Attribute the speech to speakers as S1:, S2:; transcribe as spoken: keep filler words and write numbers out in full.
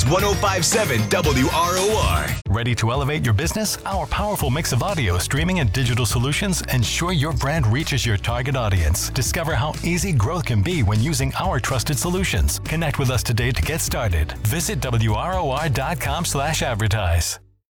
S1: one oh five point seven W R O R.
S2: Ready to elevate your business? Our powerful mix of audio, streaming, and digital solutions ensure your brand reaches your target audience. Discover how easy growth can be when using our trusted solutions. Connect with us today to get started. Visit W R O R dot com slash advertise.